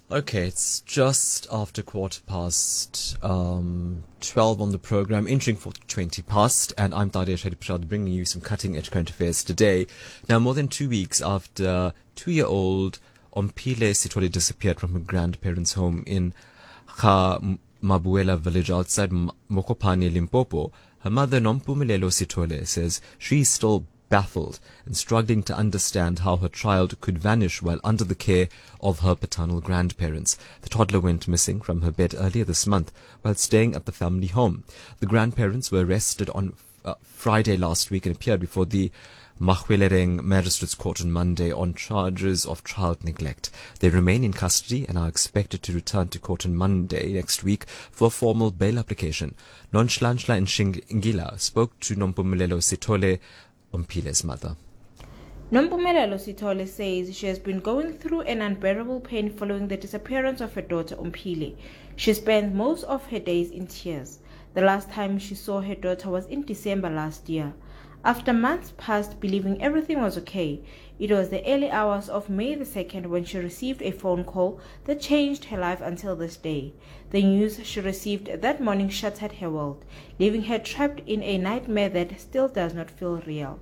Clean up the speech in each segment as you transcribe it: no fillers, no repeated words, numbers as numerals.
Okay, it's just after 12 on the program, inching for 20 past, and I'm Tadesh Prashad bringing you some cutting-edge current affairs today. Now, more than 2 weeks after 2-year-old Ompile Sithole disappeared from her grandparents' home in Mabuela village outside Mokopane, Limpopo, her mother Nompumelelo Sithole says she's still baffled and struggling to understand how her child could vanish while under the care of her paternal grandparents. The toddler went missing from her bed earlier this month while staying at the family home. The grandparents were arrested on Friday last week and appeared before the Mahwelereng Magistrates Court on Monday on charges of child neglect. They remain in custody and are expected to return to court on Monday next week for a formal bail application. Nonhlanhla Ngila spoke to Nompumelelo Sithole, Ompile's mother. Nompumelelo Sithole says she has been going through an unbearable pain following the disappearance of her daughter Ompile. She spent most of her days in tears. The last time she saw her daughter was in December last year. After months passed believing everything was okay, it was the early hours of May the 2nd when she received a phone call that changed her life until this day. The news she received that morning shattered her world, leaving her trapped in a nightmare that still does not feel real.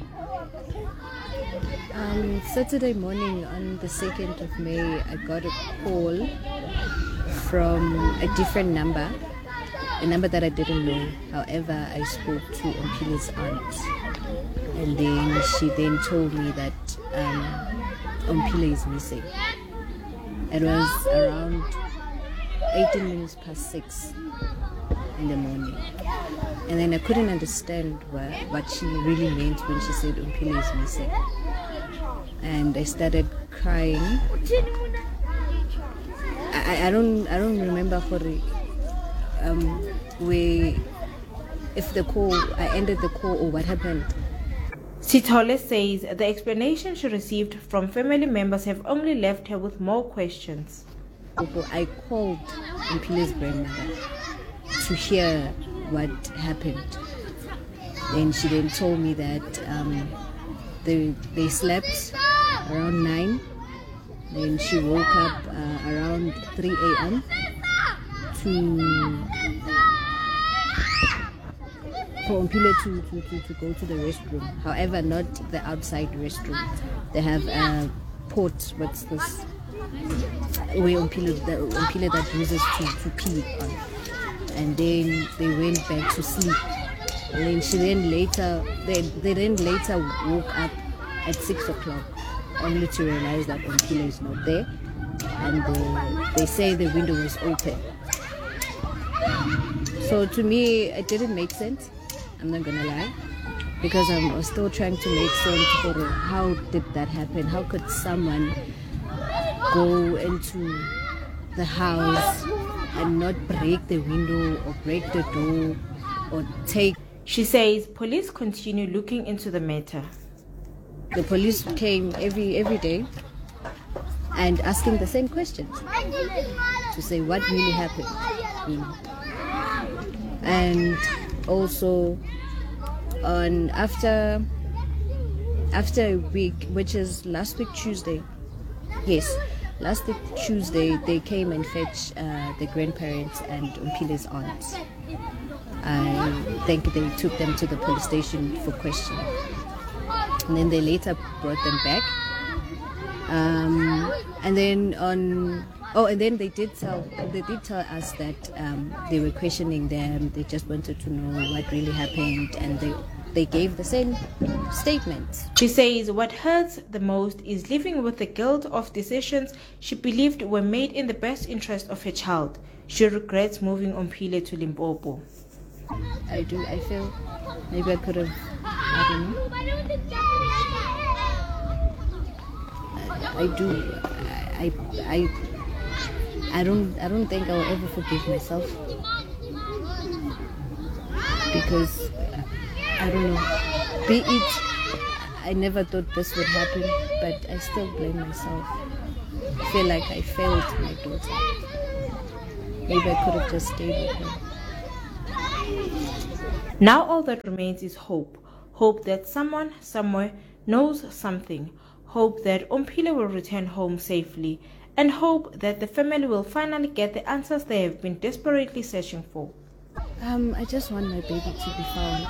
Saturday morning on the 2nd of May, I got a call from a different number, a number that I didn't know. However, I spoke to Ompile's aunt, and then she then told me that Ompile is missing. It was around 18 minutes past 6 in the morning, and then I couldn't understand what she really meant when she said Ompile is missing, and I started crying. I don't remember if the call, I ended the call or what happened. Sithole says the explanation she received from family members have only left her with more questions. I called Ompile's grandmother to hear what happened. And she then told me that they slept around 9. Then she woke up around 3 a.m. for Ompile to go to the restroom. However, not the outside restroom. They have a port, what's this? Where Ompile that uses to pee on. And then they went back to sleep. And then they then later woke up at 6 o'clock, only to realize that Ompile is not there. And they say the window was open. So to me, it didn't make sense. I'm not gonna lie, because I was still trying to make sense for how did that happen? How could someone go into the house and not break the window or break the door or take? She says police continue looking into the matter. The police came every day and asking the same questions to say what really happened. And also after a week, which is last week Tuesday, they came and fetched the grandparents and Ompile's aunt. I think they took them to the police station for questioning, and then they later brought them back. And then they did tell us that they were questioning them. They just wanted to know what really happened, and they gave the same statements. She says what hurts the most is living with the guilt of decisions she believed were made in the best interest of her child. She regrets moving Ompile to Limpopo. I do. I feel maybe I could have, I don't know. I do. I don't think I will ever forgive myself, because I don't know. Be it, I never thought this would happen, but I still blame myself. I feel like I failed my daughter. Maybe I could have just stayed with her. Now all that remains is hope. Hope that someone somewhere knows something. hope that Omphile will return home safely and hope that the family will finally get the answers they have been desperately searching for. I just want my baby to be found.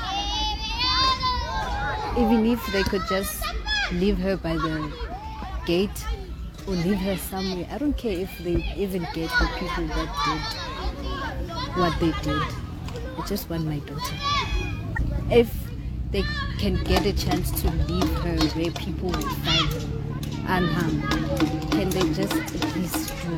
Even if they could just leave her by the gate or leave her somewhere. I don't care if they even get the people that did what they did. I just want my daughter. If they can get a chance to leave her where people will find her unharmed, can they just at least do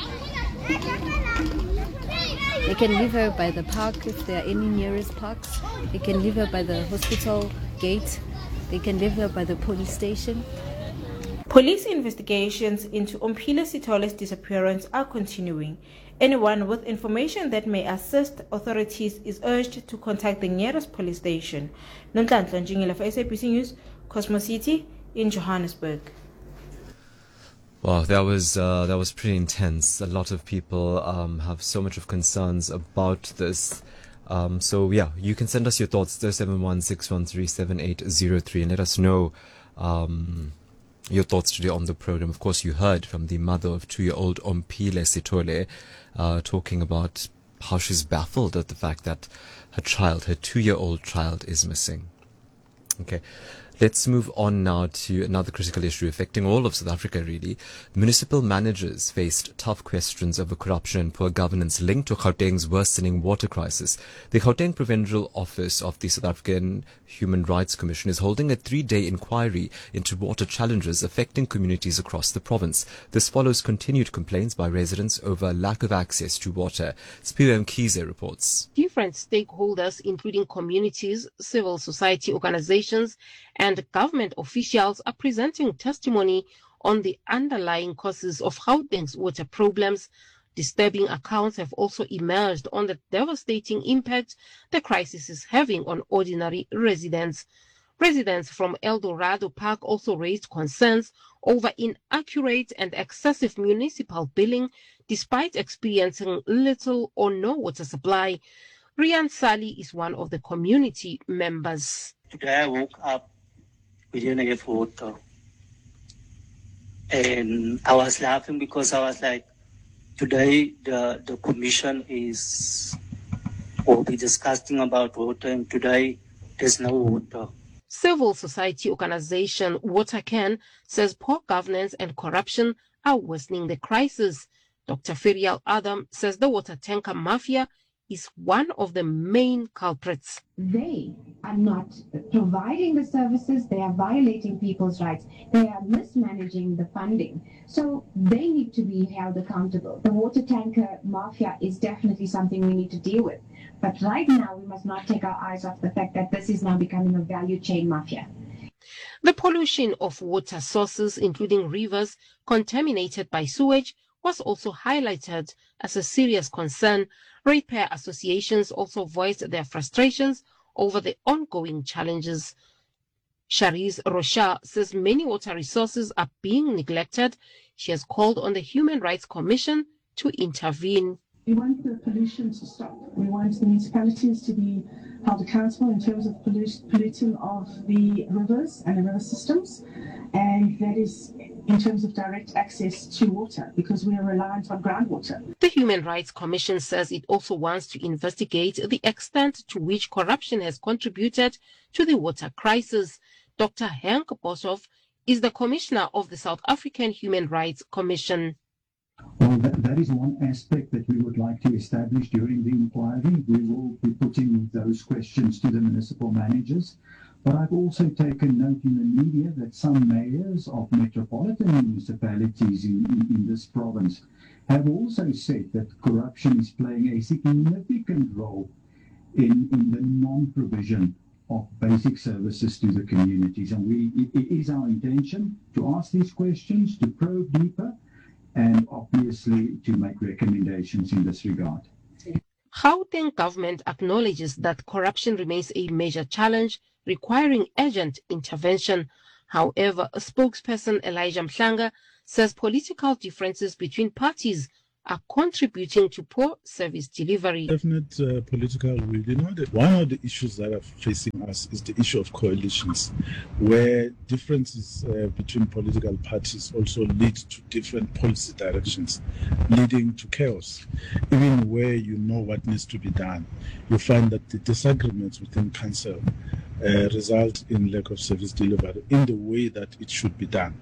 that? They can leave her by the park if there are any nearest parks. They can leave her by the hospital gate. They can leave her by the police station. Police investigations into Omphile Sithole's disappearance are continuing. Anyone with information that may assist authorities is urged to contact the nearest police station. Nonhlanhla Njingile for SABC News, Cosmos City in Johannesburg. Wow, that was pretty intense. A lot of people have so much of concerns about this. So yeah, you can send us your thoughts 0716137803 and let us know your thoughts today on the program. Of course, you heard from the mother of 2-year-old Omphile Sithole talking about how she's baffled at the fact that her 2-year-old child is missing. Okay. Let's move on now to another critical issue affecting all of South Africa, really. Municipal managers faced tough questions over corruption and poor governance linked to Gauteng's worsening water crisis. The Gauteng Provincial Office of the South African Human Rights Commission is holding a 3-day inquiry into water challenges affecting communities across the province. This follows continued complaints by residents over lack of access to water. Spiro Mkhize reports. Different stakeholders, including communities, civil society organizations, and government officials are presenting testimony on the underlying causes of Gauteng's water problems. Disturbing accounts have also emerged on the devastating impact the crisis is having on ordinary residents. Residents from El Dorado Park also raised concerns over inaccurate and excessive municipal billing despite experiencing little or no water supply. Rian Sali is one of the community members. Today I woke up, we didn't have water. And I was laughing because I was like, today the commission will be discussing about water, and today there's no water. Civil society organization WaterCan says poor governance and corruption are worsening the crisis. Dr. Ferial Adam says the water tanker mafia is one of the main culprits. They are not providing the services, they are violating people's rights, they are mismanaging the funding. So they need to be held accountable. The water tanker mafia is definitely something we need to deal with. But right now, we must not take our eyes off the fact that this is now becoming a value chain mafia. The pollution of water sources, including rivers contaminated by sewage, was also highlighted as a serious concern. Ratepayer associations also voiced their frustrations over the ongoing challenges. Sharice Rocha says many water resources are being neglected. She has called on the Human Rights Commission to intervene. We want the pollution to stop. We want the municipalities to be held accountable in terms of polluting of the rivers and the river systems, and that is in terms of direct access to water, because we are reliant on groundwater. The Human Rights Commission says it also wants to investigate the extent to which corruption has contributed to the water crisis. Dr. Henk Boshoff is the Commissioner of the South African Human Rights Commission. Well, that is one aspect that we would like to establish during the inquiry. We will be putting those questions to the municipal managers. But I've also taken note in the media that some mayors of metropolitan municipalities in this province have also said that corruption is playing a significant role in the non-provision of basic services to the communities. And it is our intention to ask these questions, to probe deeper, and obviously to make recommendations in this regard. Gauteng government acknowledges that corruption remains a major challenge requiring urgent intervention. However, a spokesperson, Elijah Mhlanga, says political differences between parties are contributing to poor service delivery. Definite political will. You know that one of the issues that are facing us is the issue of coalitions, where differences between political parties also lead to different policy directions, leading to chaos. Even where you know what needs to be done, you find that the disagreements within council result in lack of service delivery in the way that it should be done.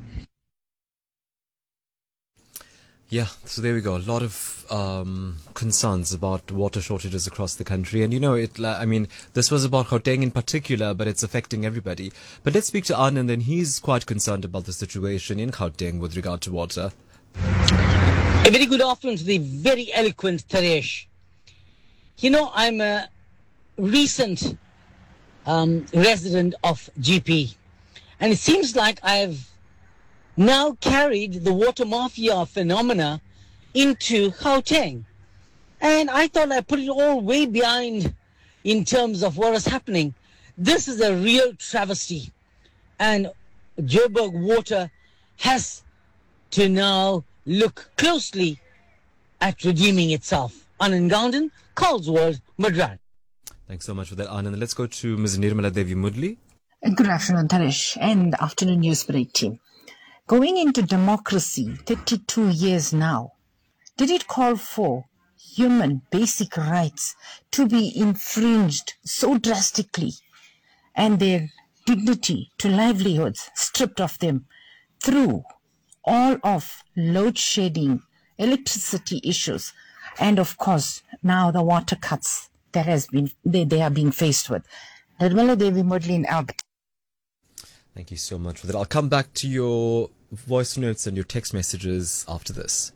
Yeah, so there we go. A lot of concerns about water shortages across the country. And, this was about Gauteng in particular, but it's affecting everybody. But let's speak to Anand, and he's quite concerned about the situation in Gauteng with regard to water. A very good afternoon to the very eloquent Taresh. I'm a recent resident of GP. And it seems like I've now carried the water mafia phenomena into Gauteng. And I thought I put it all way behind in terms of what is happening. This is a real travesty. And Joburg Water has to now look closely at redeeming itself. Anand Gandhan, Carlsworth, Madras. Thanks so much for that, Anand. Let's go to Ms. Nirmala Devi Mudli. Good afternoon, Taresh, and afternoon Newsbreak team. Going into democracy, 32 years now, did it call for human basic rights to be infringed so drastically and their dignity to livelihoods stripped of them through all of load shedding, electricity issues, and of course now the water cuts that they are being faced with? Nirmala Devi Mudli in Albert. Thank you so much for that. I'll come back to your voice notes and your text messages after this.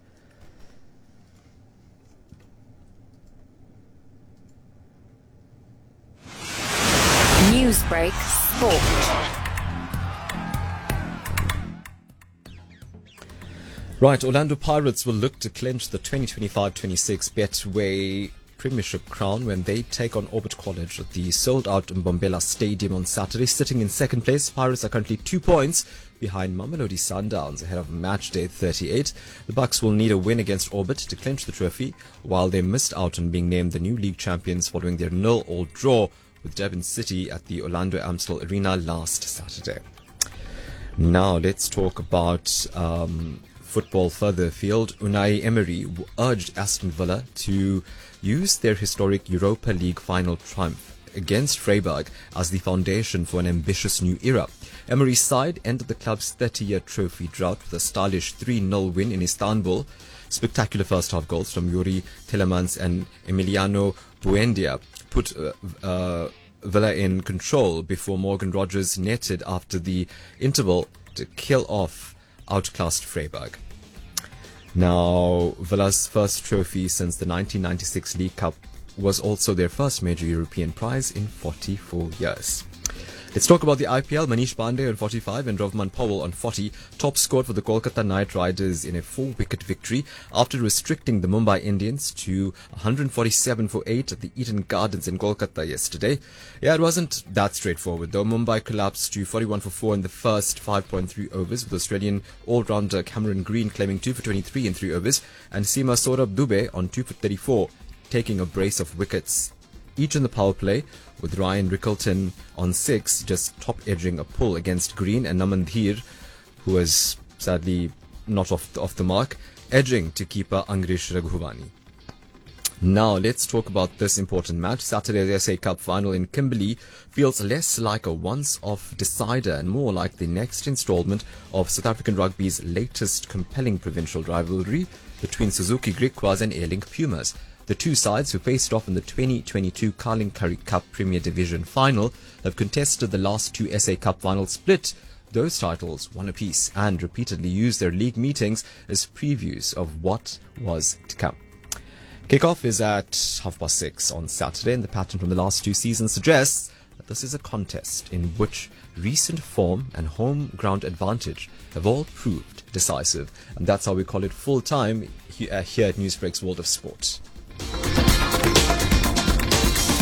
Newsbreak Sport. Right, Orlando Pirates will look to clinch the 2025-26 Betway Premiership crown when they take on Orbit College at the sold-out Mbombela Stadium on Saturday. Sitting in second place, Pirates are currently 2 points behind Mamelodi Sundowns ahead of match day 38. The Bucks will need a win against Orbit to clinch the trophy, while they missed out on being named the new league champions following their 0-0 draw with Durban City at the Orlando Amstel Arena last Saturday. Now let's talk about football further afield. Unai Emery urged Aston Villa to use their historic Europa League final triumph against Freiburg as the foundation for an ambitious new era. Emery's side ended the club's 30-year trophy drought with a stylish 3-0 win in Istanbul. Spectacular first-half goals from Yuri Telemans and Emiliano Buendia put Villa in control before Morgan Rogers netted after the interval to kill off outclassed Freiburg. Now, Villa's first trophy since the 1996 League Cup was also their first major European prize in 44 years. Let's talk about the IPL. Manish Pandey on 45 and Rovman Powell on 40 top scored for the Kolkata Knight Riders in a 4-wicket victory after restricting the Mumbai Indians to 147 for 8 at the Eden Gardens in Kolkata yesterday. Yeah, it wasn't that straightforward though. Mumbai collapsed to 41 for 4 in the first 5.3 overs, with Australian all-rounder Cameron Green claiming 2 for 23 in 3 overs and Seema Saurabh Dubey on 2 for 34, taking a brace of wickets each in the power play, with Ryan Rickleton on 6 just top-edging a pull against Green, and Naman Dheer, who was sadly not off the mark, edging to keeper Angrish Raghuvani. Now let's talk about this important match. Saturday's SA Cup final in Kimberley feels less like a once-off decider and more like the next installment of South African rugby's latest compelling provincial rivalry between Suzuki Griquas and Airlink Pumas. The two sides, who faced off in the 2022 Carling Currie Cup Premier Division final, have contested the last two SA Cup finals, split those titles one apiece, and repeatedly used their league meetings as previews of what was to come. Kickoff is at 6:30 on Saturday, and the pattern from the last two seasons suggests that this is a contest in which recent form and home ground advantage have all proved decisive, and that's how we call it full time here at Newsbreak's World of Sport.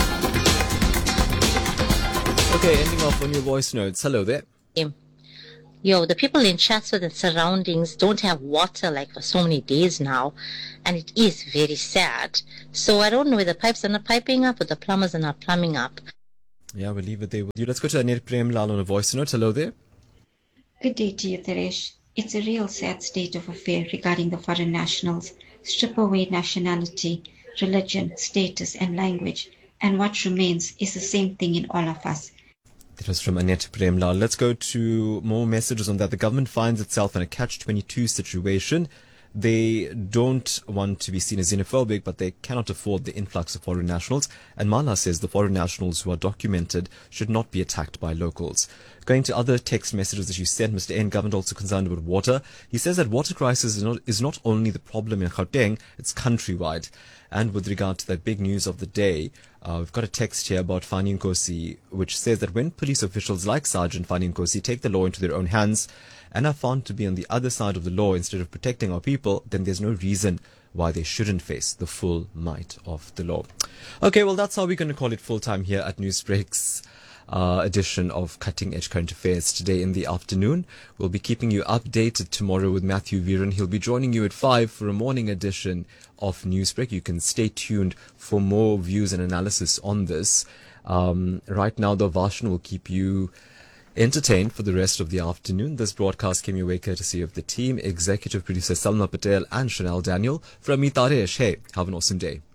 Okay, ending off on your voice notes. Hello there. the people in Chatsworth and surroundings don't have water like for so many days now, and it is very sad. So I don't know whether the pipes are not piping up or the plumbers are not plumbing up. Yeah, we'll leave it there with you. Let's go to Anir Prem Lal on a voice note. Hello there. Good day to you, Teresh. It's a real sad state of affair regarding the foreign nationals. Strip away nationality, religion, status, and language, and what remains is the same thing in all of us. It was from Annette Premlal. Let's go to more messages on that. The government finds itself in a catch-22 situation. They don't want to be seen as xenophobic, but they cannot afford the influx of foreign nationals. And Mala says the foreign nationals who are documented should not be attacked by locals. Going to other text messages that you sent, Mr. N. Government also concerned about water. He says that water crisis is not only the problem in Gauteng, it's countrywide. And with regard to that big news of the day, we've got a text here about Fani Nkosi, which says that when police officials like Sergeant Fani Nkosi take the law into their own hands and are found to be on the other side of the law instead of protecting our people, then there's no reason why they shouldn't face the full might of the law. Okay, well, that's how we're going to call it full time here at Newsbreak's edition of Cutting Edge Current Affairs today in the afternoon. We'll be keeping you updated tomorrow with Matthew Viren. He'll be joining you at 5 for a morning edition of Newsbreak. You can stay tuned for more views and analysis on this. Right now, though, Varshan will keep you entertained for the rest of the afternoon. This broadcast came your way courtesy of the team, executive producer Salma Patel and Chanel Daniel. From me, Taresh. Hey, have an awesome day.